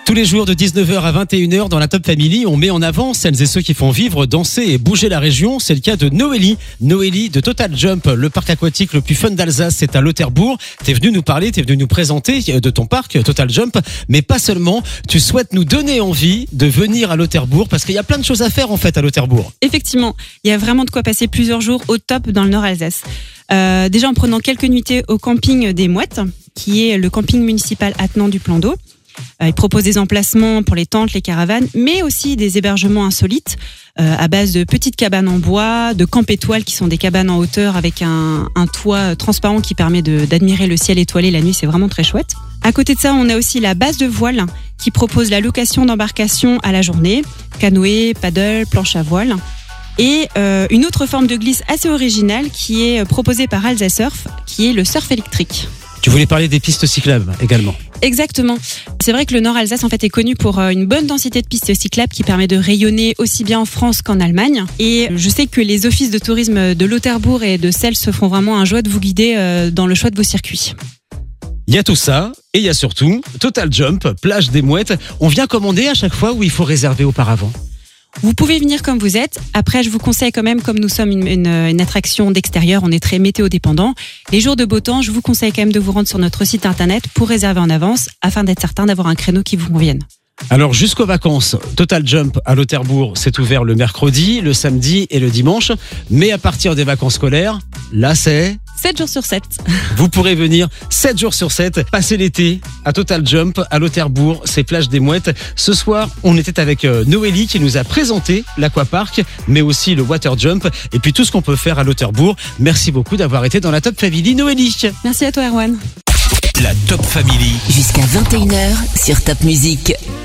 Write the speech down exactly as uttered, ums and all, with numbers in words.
Tous les jours de dix-neuf heures à vingt et une heures dans la Top Family, on met en avant celles et ceux qui font vivre, danser et bouger la région. C'est le cas de Noélie. Noélie de Total Jump, le parc aquatique le plus fun d'Alsace, c'est à Lauterbourg. T'es venu nous parler, t'es venu nous présenter de ton parc Total Jump, mais pas seulement. Tu souhaites nous donner envie de venir à Lauterbourg parce qu'il y a plein de choses à faire en fait à Lauterbourg. Effectivement, il y a vraiment de quoi passer plusieurs jours au top dans le Nord Alsace. Euh, déjà en prenant quelques nuitées au camping des Mouettes, qui est le camping municipal attenant du plan d'eau. Euh, il propose des emplacements pour les tentes, les caravanes, mais aussi des hébergements insolites euh, à base de petites cabanes en bois, de camps étoiles qui sont des cabanes en hauteur avec un, un toit transparent qui permet de, d'admirer le ciel étoilé la nuit, c'est vraiment très chouette. À côté de ça, on a aussi la base de voile qui propose la location d'embarcation à la journée, canoë, paddle, planche à voile. Et euh, une autre forme de glisse assez originale qui est proposée par Alsasurf, qui est le surf électrique. Tu voulais parler des pistes cyclables également. Exactement. C'est vrai que le Nord Alsace en fait est connu pour une bonne densité de pistes cyclables qui permet de rayonner aussi bien en France qu'en Allemagne. Et je sais que les offices de tourisme de Lauterbourg et de Celles se font vraiment un joie de vous guider dans le choix de vos circuits. Il y a tout ça et il y a surtout Total Jump, plage des Mouettes. On vient commander à chaque fois ou il faut réserver auparavant ? Vous pouvez venir comme vous êtes. Après, je vous conseille quand même, comme nous sommes une, une, une attraction d'extérieur, on est très météo dépendant. Les jours de beau temps, je vous conseille quand même de vous rendre sur notre site internet pour réserver en avance afin d'être certain d'avoir un créneau qui vous convienne. Alors jusqu'aux vacances, Total Jump à Lauterbourg, c'est ouvert le mercredi, le samedi et le dimanche. Mais à partir des vacances scolaires, là c'est... sept jours sur sept. Vous pourrez venir sept jours sur sept, passer l'été à Total Jump à Lauterbourg, c'est plage des Mouettes. Ce soir, on était avec Noélie qui nous a présenté l'aquapark, mais aussi le water jump et puis tout ce qu'on peut faire à Lauterbourg. Merci beaucoup d'avoir été dans la Top Family, Noélie. Merci à toi, Erwan. La Top Family. Jusqu'à vingt et une heures sur Top Music.